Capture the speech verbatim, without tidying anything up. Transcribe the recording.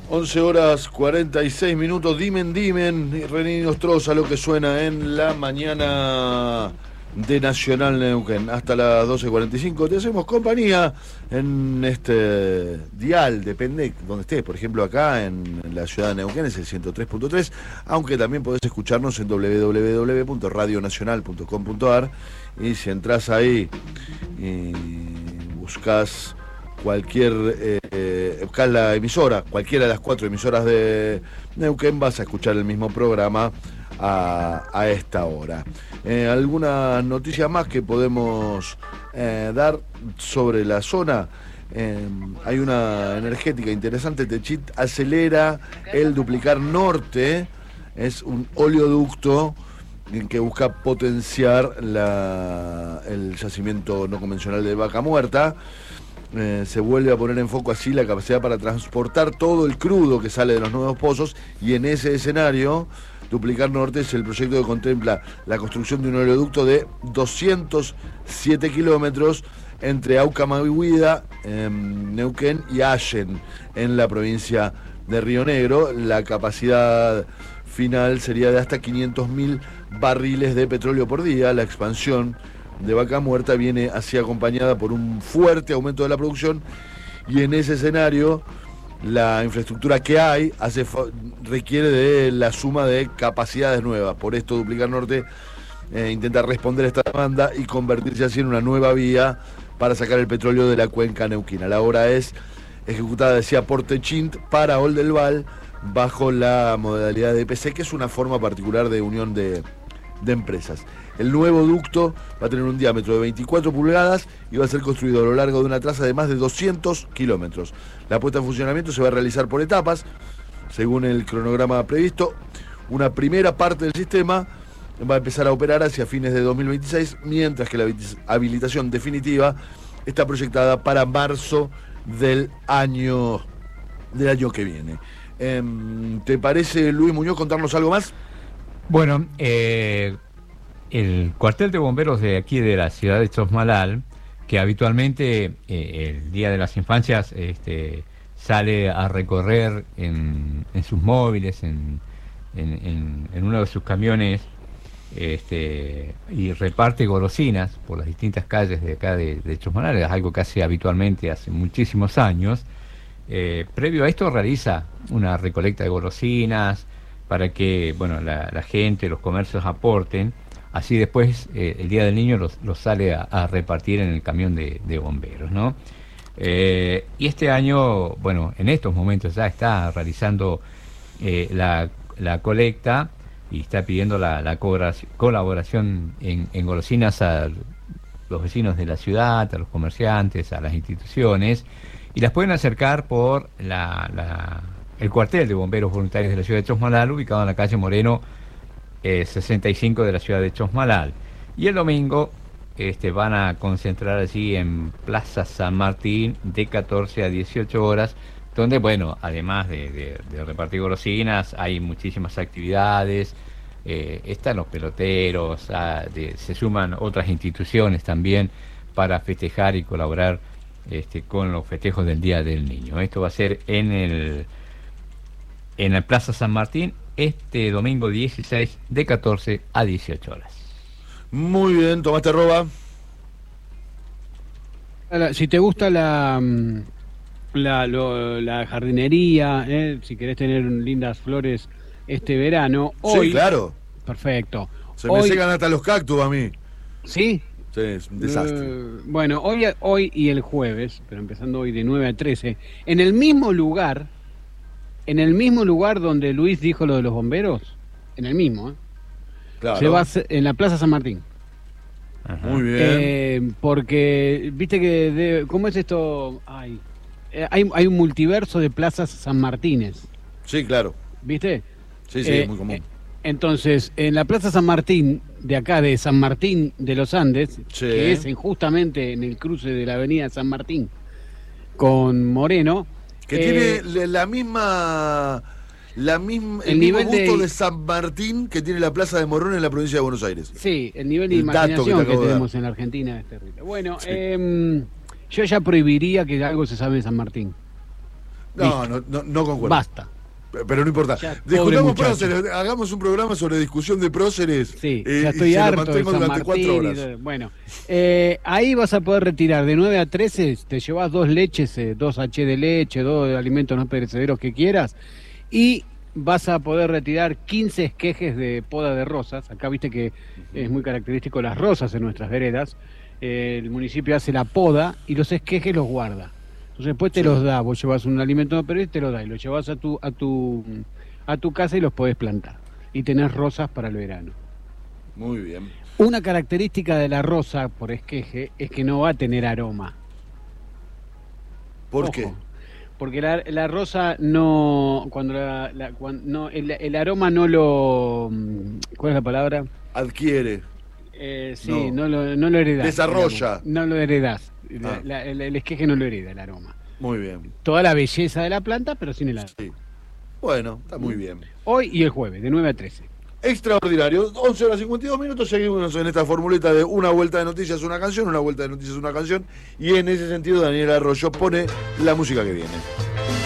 once horas cuarenta y seis minutos, Dimen Dimen, y René Nostroza, lo que suena en la mañana de Nacional Neuquén. Hasta las doce cuarenta y cinco te hacemos compañía en este dial de Pendec, donde estés, por ejemplo acá en, en la ciudad de Neuquén es el ciento tres punto tres, aunque también podés escucharnos en doble u doble u doble u punto radio nacional punto com punto a r, y si entras ahí y buscás cualquier eh, buscar la emisora, cualquiera de las cuatro emisoras de Neuquén, vas a escuchar el mismo programa a, a esta hora. Eh, algunas noticias más que podemos eh, dar sobre la zona. Eh, hay una energética interesante. Techit acelera el Duplicar Norte, es un oleoducto que busca potenciar la, el yacimiento no convencional de Vaca Muerta. Eh, se vuelve a poner en foco así la capacidad para transportar todo el crudo que sale de los nuevos pozos, y en ese escenario Duplicar Norte es el proyecto que contempla la construcción de un oleoducto de doscientos siete kilómetros entre Aucamahuida, eh, Neuquén y Allen, en la provincia de Río Negro. La capacidad final sería de hasta quinientos mil barriles de petróleo por día. La expansión de Vaca Muerta viene así acompañada por un fuerte aumento de la producción, y en ese escenario la infraestructura que hay hace requiere de la suma de capacidades nuevas. Por esto Duplicar Norte eh, intenta responder a esta demanda y convertirse así en una nueva vía para sacar el petróleo de la cuenca neuquina. La obra es ejecutada, decía, por Techint para Oldelval bajo la modalidad de E P C, que es una forma particular de unión de, de empresas. El nuevo ducto va a tener un diámetro de veinticuatro pulgadas y va a ser construido a lo largo de una traza de más de doscientos kilómetros. La puesta en funcionamiento se va a realizar por etapas, según el cronograma previsto. Una primera parte del sistema va a empezar a operar hacia fines de dos mil veintiséis, mientras que la habilitación definitiva está proyectada para marzo del año, del año que viene. Eh, ¿Te parece, Luis Muñoz, contarnos algo más? Bueno, eh... el cuartel de bomberos de aquí de la ciudad de Chosmalal, que habitualmente eh, el Día de las Infancias este, sale a recorrer en, en sus móviles, en, en, en, en uno de sus camiones, este, y reparte golosinas por las distintas calles de acá de, de Chosmalal, es algo que hace habitualmente hace muchísimos años. Eh, previo a esto realiza una recolecta de golosinas para que, bueno, la, la gente, los comercios aporten. Así después, eh, el Día del Niño los, los sale a, a repartir en el camión de, de bomberos, ¿no? Eh, y este año, bueno, en estos momentos ya está realizando eh, la, la colecta y está pidiendo la, la colaboración en, en golosinas a los vecinos de la ciudad, a los comerciantes, a las instituciones, y las pueden acercar por la, la, el cuartel de bomberos voluntarios de la ciudad de Chosmalal, ubicado en la calle Moreno Eh, sesenta y cinco de la ciudad de Chosmalal. Y el domingo este, van a concentrar allí en Plaza San Martín de catorce a dieciocho horas, donde, bueno, además de, de, de repartir golosinas, hay muchísimas actividades, eh, están los peloteros, ah, de, se suman otras instituciones también para festejar y colaborar este, con los festejos del Día del Niño. Esto va a ser en el en la Plaza San Martín este domingo dieciséis de catorce a dieciocho horas. Muy bien, tomaste arroba. Si te gusta la la, lo, la jardinería, eh, si querés tener lindas flores este verano, hoy... Sí, claro. Perfecto. Se hoy, me secan hasta los cactus a mí. ¿Sí? Sí, es un desastre. Uh, bueno, hoy, hoy y el jueves, pero empezando hoy de nueve a trece, en el mismo lugar... En el mismo lugar donde Luis dijo lo de los bomberos, en el mismo, ¿eh? Claro. Se va a hacer, en la Plaza San Martín. Ajá. Muy bien. Eh, porque, viste que, de, ¿cómo es esto? Ay, eh, hay, hay un multiverso de plazas San Martínez. Sí, claro. ¿Viste? Sí, sí, eh, es muy común. Eh, entonces, en la Plaza San Martín, de acá, de San Martín de los Andes, sí, que es en, justamente en el cruce de la avenida San Martín con Moreno, que eh, tiene la misma la misma el, el mismo nivel gusto de... de San Martín que tiene la Plaza de Morón en la provincia de Buenos Aires. Sí, el nivel de el imaginación que, que tenemos de en la Argentina es terrible. Bueno, sí. eh, yo ya prohibiría que algo se sabe de San Martín. No, no, no, no concuerdo. Basta. Pero no importa. Ya, Discutamos próceres, hagamos un programa sobre discusión de próceres. Sí, eh, ya estoy y harto se de lo San durante cuatro Martín. horas. Y todo. Bueno, eh, ahí vas a poder retirar de nueve a trece, te llevas dos leches, eh, dos H de leche, dos alimentos no perecederos que quieras, y vas a poder retirar quince esquejes de poda de rosas. Acá viste que es muy característico las rosas en nuestras veredas. Eh, el municipio hace la poda y los esquejes los guarda. Entonces después te sí. los da, vos llevas un alimento no perecedero y te lo da, y los llevas a tu, a tu a tu casa y los podés plantar. Y tenés rosas para el verano. Muy bien. Una característica de la rosa por esqueje es que no va a tener aroma. ¿Por Ojo, qué? Porque la, la rosa no... cuando, la, la, cuando no, el, el aroma no lo... ¿Cuál es la palabra? Adquiere. Eh, sí, no, no, lo, no lo heredás. Desarrolla. Digamos. No lo heredás. La, Ah. la, el, el esqueje no lo hereda, el aroma. Muy bien. Toda la belleza de la planta, pero sin el aroma. Sí. Bueno, está muy bien. Hoy y el jueves, de nueve a trece. Extraordinario. once horas cincuenta y dos minutos. Seguimos en esta formuleta de una vuelta de noticias, una canción, una vuelta de noticias, una canción. Y en ese sentido, Daniel Arroyo pone la música que viene.